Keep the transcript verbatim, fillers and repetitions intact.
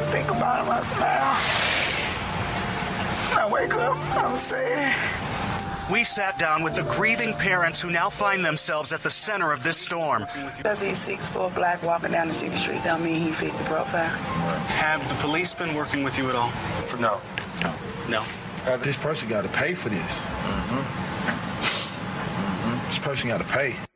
think about him, I smile. When I wake up, I'm sad. We sat down with the grieving parents who now find themselves at the center of this storm. Does he six foot black walking down the city street don't mean he fit the profile? Have the police been working with you at all? For no. No. No. Uh, this person got to pay for this. Mm-hmm. Mm-hmm. This person got to pay.